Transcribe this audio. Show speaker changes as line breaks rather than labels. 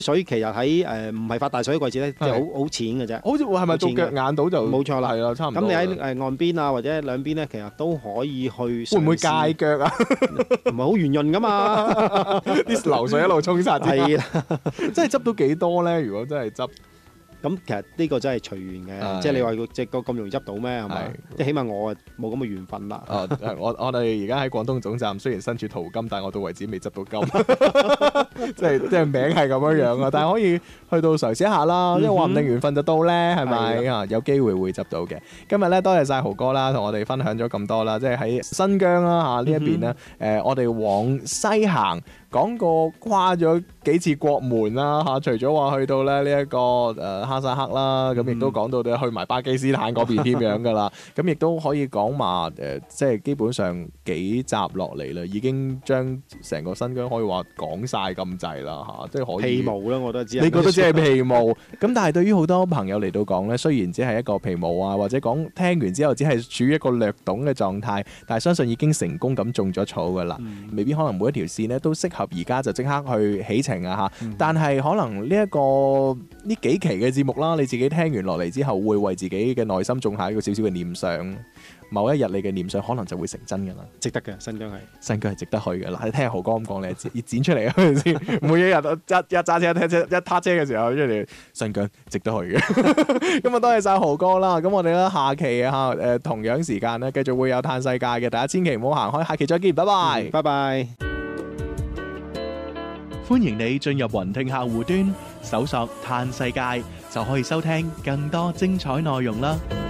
水其實喺唔係發大水嘅季節咧，即係好淺嘅啫。
好似係咪到腳眼到就
冇錯啦，
係啦，差唔多。
咁你喺岸邊啊，或者兩邊咧，其實都可以去。
會唔會戒腳啊？
唔係好圓潤噶嘛，
啲流水一路沖殺。
係啦，
真係執到幾多咧？如果真係執。
咁其實呢個真係隨緣嘅，即係你話隻歌咁容易執到咩？係咪？即係起碼我冇咁嘅緣分啦。
我哋而家喺廣東總站，雖然身處淘金，但係我到為止未執到金，即係名係咁樣樣啊！但係可以去到嘗試一下啦，因為話唔定緣分就到咧，係咪啊？有機會會執到嘅。今日咧多謝晒豪哥啦，同我哋分享咗咁多啦，即係喺新疆啦嚇呢一邊咧，我哋往西行。講過跨咗幾次國門啦嚇，除咗話去到咧呢一個哈薩克啦，咁亦都講到去埋巴基斯坦嗰邊添樣噶啦，咁亦都可以講話即係基本上幾集落嚟啦，已經將成個新疆可以話講晒咁滯啦嚇，即係可以。皮毛啦，我都知。你覺得只係皮毛？咁但係對於好多朋友嚟到講咧，雖然只係一個皮毛啊，或者講聽完之後只係處於一個略懂嘅狀態，但係相信已經成功咁種咗草噶啦，未必可能每一條線咧都適合。而家就即刻去起程啊嚇！但係可能呢幾期嘅節目啦，你自己聽完落嚟之後，會為自己嘅內心種下一個少少嘅念想。某一日你嘅念想可能就會成真㗎啦，值得嘅。新疆係值得去嘅。嗱，你聽下豪哥咁講，你要剪出嚟啊！係咪先？每一日一揸車一撻車嘅時候，出嚟新疆值得去嘅。咁啊，多謝晒豪哥啦！咁我哋咧下期啊同樣時間咧繼續會有嘆世界嘅，大家千祈唔好行開，下期再見，拜拜，拜拜。歡迎你進入雲聽客戶端，搜索嘆世界就可以收聽更多精彩內容啦。